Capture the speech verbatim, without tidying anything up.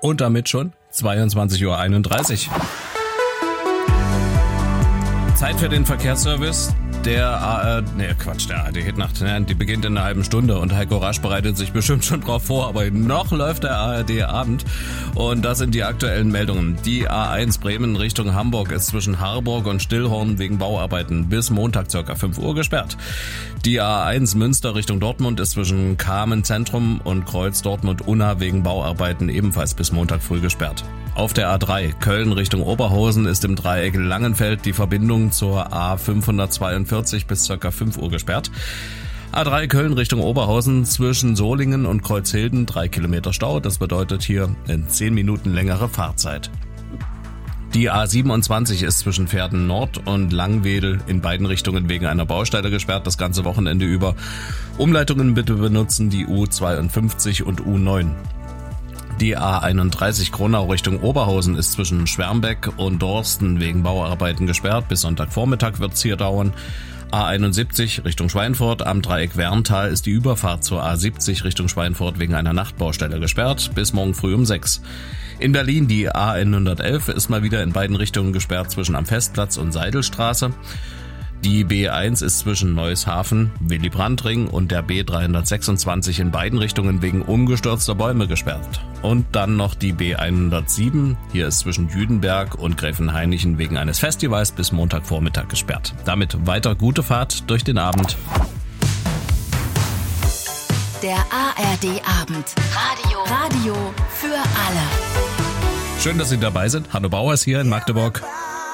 Und damit schon zweiundzwanzig Uhr einunddreißig. Zeit für den Verkehrsservice. Der A R D, ne Quatsch, der A R D-Hitnacht, ne, die beginnt in einer halben Stunde und Heiko Rasch bereitet sich bestimmt schon drauf vor, aber noch läuft der A R D-Abend und das sind die aktuellen Meldungen. Die A eins Bremen Richtung Hamburg ist zwischen Harburg und Stillhorn wegen Bauarbeiten bis Montag ca. fünf Uhr gesperrt. Die A eins Münster Richtung Dortmund ist zwischen Kamen Zentrum und Kreuz Dortmund-Unna wegen Bauarbeiten ebenfalls bis Montag früh gesperrt. Auf der A drei Köln Richtung Oberhausen ist im Dreieck Langenfeld die Verbindung zur A fünfhundertzweiundvierzig bis ca. fünf Uhr gesperrt. A drei Köln Richtung Oberhausen zwischen Solingen und Kreuzhilden drei Kilometer Stau. Das bedeutet hier in zehn Minuten längere Fahrzeit. Die A siebenundzwanzig ist zwischen Pferden Nord und Langwedel in beiden Richtungen wegen einer Baustelle gesperrt, das ganze Wochenende über. Umleitungen bitte benutzen die U zweiundfünfzig und U neun. Die A einunddreißig Kronau Richtung Oberhausen ist zwischen Schwermbeck und Dorsten wegen Bauarbeiten gesperrt. Bis Sonntagvormittag wird es hier dauern. A einundsiebzig Richtung Schweinfurt am Dreieck Werntal ist die Überfahrt zur A siebzig Richtung Schweinfurt wegen einer Nachtbaustelle gesperrt. Bis morgen früh um sechs. In Berlin die A hundertelf ist mal wieder in beiden Richtungen gesperrt zwischen am Festplatz und Seidelstraße. Die B eins ist zwischen Neushafen, Willy-Brandt-Ring und der B dreihundertsechsundzwanzig in beiden Richtungen wegen umgestürzter Bäume gesperrt. Und dann noch die B hundertsieben, hier ist zwischen Jüdenberg und Gräfenhainichen wegen eines Festivals bis Montagvormittag gesperrt. Damit weiter gute Fahrt durch den Abend. Der A R D-Abend. Radio. Radio für alle. Schön, dass Sie dabei sind. Hanno Bauer ist hier in Magdeburg.